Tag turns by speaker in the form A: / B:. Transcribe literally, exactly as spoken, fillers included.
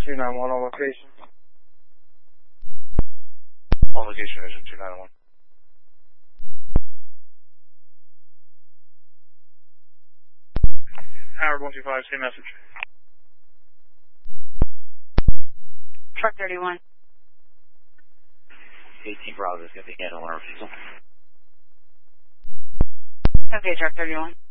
A: two nine one on location.
B: On location, Vision two nine one. Howard one two five, same message.
C: Truck thirty-one.
D: eighteen Bravo is going to be handling our refusal.
C: Okay, truck thirty-one.